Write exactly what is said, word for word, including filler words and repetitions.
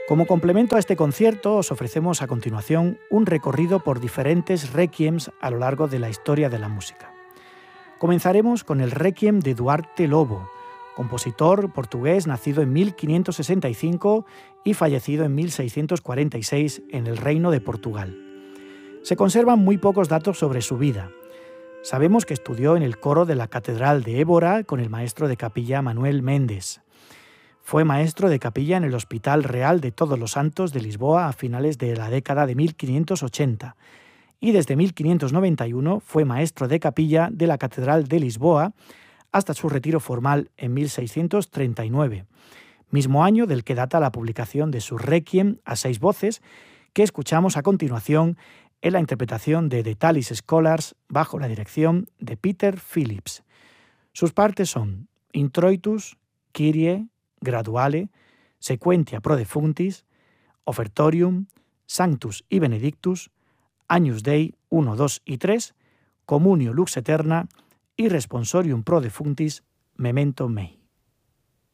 Como complemento a este concierto, os ofrecemos a continuación un recorrido por diferentes requiems a lo largo de la historia de la música. Comenzaremos con el Requiem de Duarte Lobo, compositor portugués nacido en mil quinientos sesenta y cinco y fallecido en mil seiscientos cuarenta y seis en el Reino de Portugal. Se conservan muy pocos datos sobre su vida. Sabemos que estudió en el coro de la Catedral de Évora con el maestro de capilla Manuel Méndez. Fue maestro de capilla en el Hospital Real de Todos los Santos de Lisboa a finales de la década de mil quinientos ochenta y desde mil quinientos noventa y uno fue maestro de capilla de la Catedral de Lisboa hasta su retiro formal en mil seiscientos treinta y nueve, mismo año del que data la publicación de su Requiem a seis voces, que escuchamos a continuación en la interpretación de The Tallis Scholars bajo la dirección de Peter Phillips. Sus partes son Introitus, Kyrie, Graduale, Sequentia pro defunctis, Offertorium, Sanctus y Benedictus, Agnus Dei uno, dos y tres, Communio Lux Eterna y Responsorium pro defunctis, Memento Mei.